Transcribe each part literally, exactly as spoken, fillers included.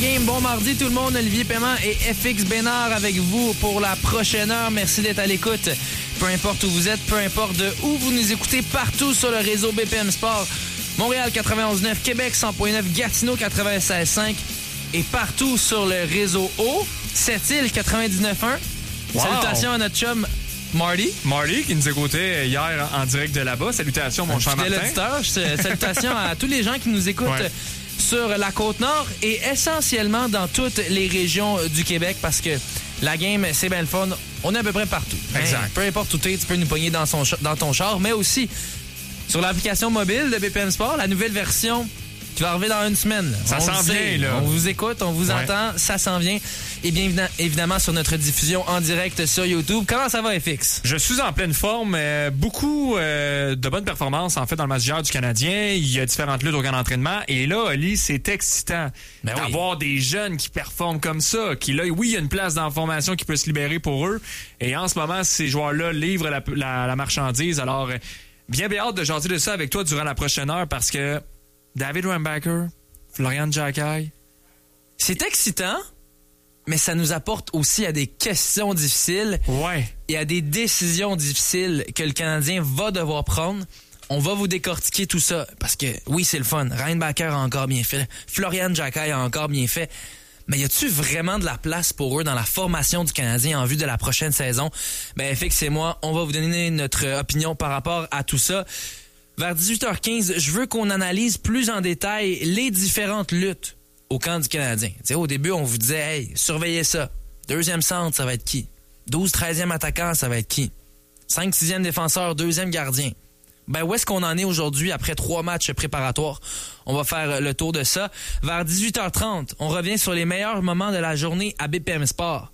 game. Bon mardi tout le monde. Olivier Paiement et F X Bénard avec vous pour la prochaine heure. Merci d'être à l'écoute. Peu importe où vous êtes, peu importe de où vous nous écoutez, partout sur le réseau B P M Sport. Montréal quatre-vingt-onze neuf, Québec cent neuf, Gatineau quatre-vingt-seize cinq et partout sur le réseau O. Sept-Îles quatre-vingt-dix-neuf un. Wow. Salutations à notre chum Marty. Marty qui nous écoutait hier en direct de là-bas. Salutations, mon cher Martin. L'auditeur. Salutations à tous les gens qui nous écoutent ouais. sur la Côte-Nord et essentiellement dans toutes les régions du Québec parce que la game, c'est bien le fun. On est à peu près partout. Exact. Hein? Peu importe où tu es, tu peux nous pogner dans, son, dans ton char, mais aussi sur l'application mobile de B P M Sport, la nouvelle version qui va arriver dans une semaine. Ça s'en vient, là. On vous écoute, on vous ouais. entend, ça s'en vient. Et bien évidemment sur notre diffusion en direct sur YouTube. Comment ça va, F X? Je suis en pleine forme. Euh, beaucoup euh, de bonnes performances, en fait, dans le match d'hier du Canadien. Il y a différentes luttes au camp d'entraînement. Et là, Oli, c'est excitant ben d'avoir oui. des jeunes qui performent comme ça. Qui, là, oui, il y a une place dans la formation qui peut se libérer pour eux. Et en ce moment, ces joueurs-là livrent la, la, la marchandise. Alors, bien, bien hâte de jaser de ça avec toi durant la prochaine heure parce que David Rambacker, Florian Jacquet. C'est excitant, mais ça nous apporte aussi à des questions difficiles ouais. et à des décisions difficiles que le Canadien va devoir prendre. On va vous décortiquer tout ça parce que, oui, c'est le fun. Rambacker a encore bien fait. Florian Jacquet a encore bien fait. Mais y a-tu vraiment de la place pour eux dans la formation du Canadien en vue de la prochaine saison? Ben, F X et moi, on va vous donner notre opinion par rapport à tout ça. Vers dix-huit heures quinze, je veux qu'on analyse plus en détail les différentes luttes au camp du Canadien. T'sais, au début, on vous disait, hey, surveillez ça. Deuxième centre, ça va être qui? douze treizième attaquant, ça va être qui? cinq sixième défenseur, deuxième gardien. Ben, où est-ce qu'on en est aujourd'hui après trois matchs préparatoires? On va faire le tour de ça. Vers dix-huit heures trente, on revient sur les meilleurs moments de la journée à B P M Sport.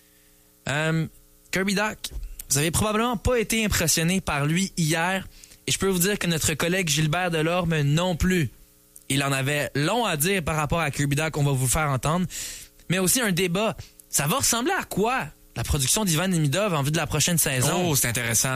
Euh, Kirby Dach, vous avez probablement pas été impressionné par lui hier. Et je peux vous dire que notre collègue Gilbert Delorme non plus. Il en avait long à dire par rapport à Kirby Dach qu'on va vous faire entendre. Mais aussi un débat. Ça va ressembler à quoi, la production d'Ivan Demidov en vue de la prochaine saison? Oh, c'est intéressant.